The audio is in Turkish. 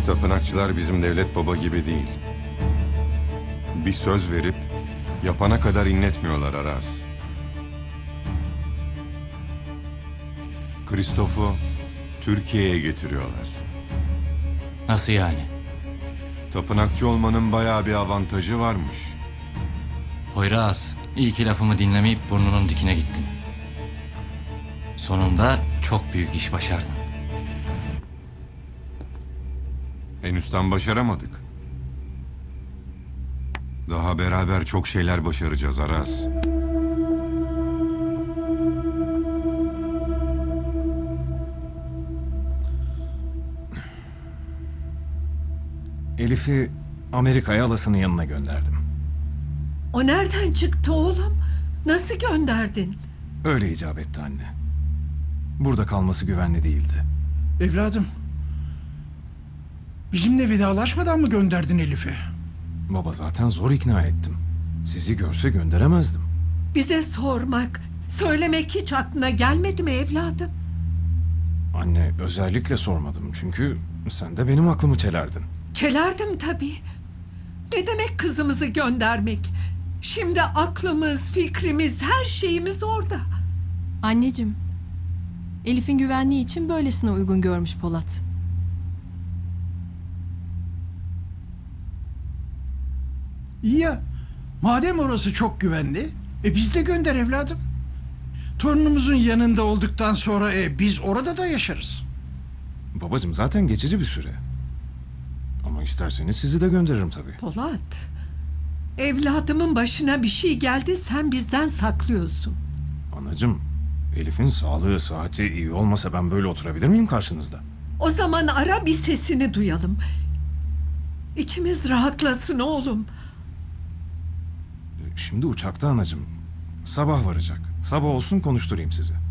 Tapınakçılar bizim devlet baba gibi değil. Bir söz verip yapana kadar inletmiyorlar Aras. Kristof'u Türkiye'ye getiriyorlar. Nasıl yani? Tapınakçı olmanın bayağı bir avantajı varmış. Poyraz, iyi ki lafımı dinlemeyip burnunun dikine gittin. Sonunda çok büyük iş başardın. Henüz tam başaramadık. Daha beraber çok şeyler başaracağız Aras. Elif'i Amerika'ya halasının yanına gönderdim. O nereden çıktı oğlum? Nasıl gönderdin? Öyle icap etti anne. Burada kalması güvenli değildi. Evladım, bizimle vedalaşmadan mı gönderdin Elif'i? Baba zaten zor ikna ettim. Sizi görse gönderemezdim. Bize sormak, söylemek hiç aklına gelmedi mi evladım? Anne özellikle sormadım çünkü sen de benim aklımı çelerdin. Çelerdim tabii. Ne demek kızımızı göndermek? Şimdi aklımız, fikrimiz, her şeyimiz orada. Anneciğim, Elif'in güvenliği için böylesine uygun görmüş Polat. İyi ya, madem orası çok güvenli, biz de gönder evladım. Torunumuzun yanında olduktan sonra biz orada da yaşarız. Babacığım zaten geçici bir süre. Ama isterseniz sizi de gönderirim tabii. Polat, evladımın başına bir şey geldi, sen bizden saklıyorsun. Anacığım, Elif'in sağlığı, sıhhati iyi olmasa ben böyle oturabilir miyim karşınızda? O zaman ara, bir sesini duyalım. İçimiz rahatlasın oğlum. Şimdi uçakta anacığım. Sabah varacak. Sabah olsun konuşturayım sizi.